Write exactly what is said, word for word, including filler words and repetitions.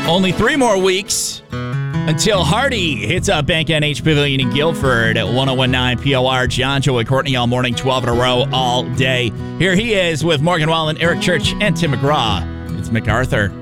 Only three more weeks until Hardy hits up Bank N H Pavilion in Guilford at one oh one nine P O R. John, Joe, and Courtney all morning, twelve in a row, all day. Here he is with Morgan Wallen, Eric Church, and Tim McGraw. It's MacArthur.